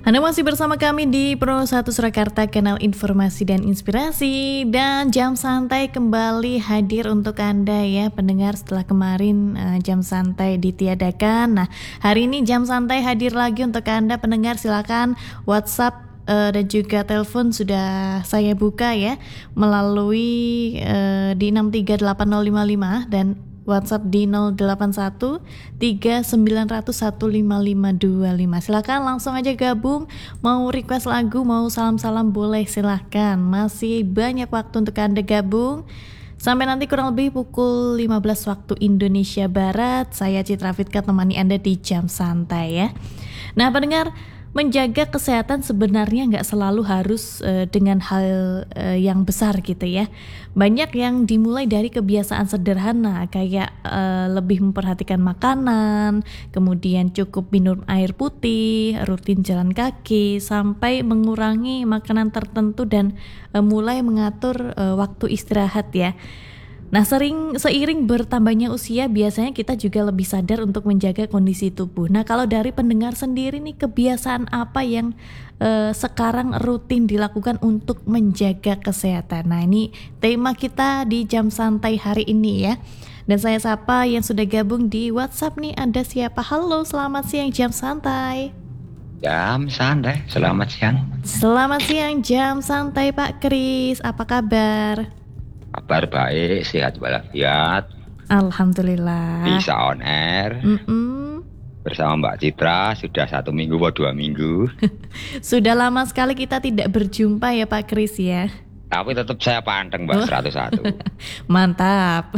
Anda masih bersama kami di Pro 1 Surakarta, kanal informasi dan inspirasi. Dan jam santai kembali hadir untuk Anda ya pendengar, setelah kemarin jam santai ditiadakan. Nah, hari ini jam santai hadir lagi untuk Anda pendengar. Silakan WhatsApp dan juga telepon sudah saya buka ya, melalui di 6380055 dan WhatsApp di 081 3900 15525. Silakan langsung aja gabung. Mau request lagu, mau salam-salam boleh, silakan. Masih banyak waktu untuk Anda gabung. Sampai nanti kurang lebih pukul 15 waktu Indonesia Barat. Saya Citra Fitka temani Anda di jam santai ya. Nah, pendengar, menjaga kesehatan sebenarnya nggak selalu harus dengan hal yang besar gitu ya. Banyak yang dimulai dari kebiasaan sederhana, kayak lebih memperhatikan makanan, kemudian cukup minum air putih, rutin jalan kaki, sampai mengurangi makanan tertentu dan mulai mengatur waktu istirahat ya. Nah, seiring bertambahnya usia, biasanya kita juga lebih sadar untuk menjaga kondisi tubuh. Nah, kalau dari pendengar sendiri nih, kebiasaan apa yang sekarang rutin dilakukan untuk menjaga kesehatan? Nah, ini tema kita di jam santai hari ini ya. Dan saya sapa yang sudah gabung di WhatsApp nih. Ada siapa? Halo, selamat siang jam santai. Jam santai, selamat siang. Selamat siang jam santai Pak Kris. Apa kabar? Kabar baik, sehat walafiat. Alhamdulillah. Bisa on air bersama Mbak Citra sudah 1 minggu atau 2 minggu. Sudah lama sekali kita tidak berjumpa ya Pak Kris ya. Tapi tetap saya panteng Mbak 101. Mantap.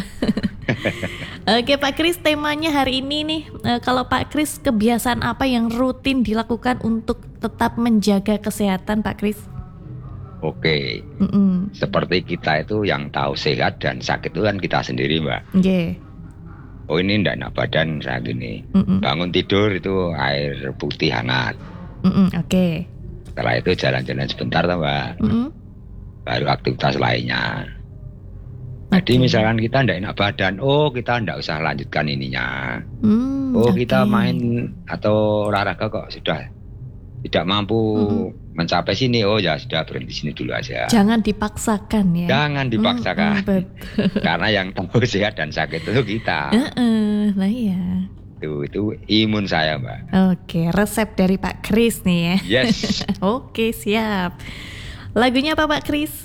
Oke Pak Kris, temanya hari ini nih, kalau Pak Kris, kebiasaan apa yang rutin dilakukan untuk tetap menjaga kesehatan Pak Kris? Oke. Seperti kita itu yang tahu sehat dan sakit itu kan kita sendiri Mbak. Oh, ini enggak enak badan saya gini. Bangun tidur itu air putih hangat. Oke. Setelah itu jalan-jalan sebentar Mbak. Baru aktivitas lainnya. Jadi misalkan kita enggak enak badan, kita enggak usah lanjutkan ininya. Kita main atau olahraga kok sudah tidak mampu mencapai sini, ya sudah berhenti sini dulu aja. Jangan dipaksakan ya. Jangan dipaksakan. Betul. Karena yang tahu sehat dan sakit itu kita. Nah iya. Itu imun saya Mbak. Oke, resep dari Pak Kris nih ya. Yes. Oke, siap. Lagunya apa Pak Kris?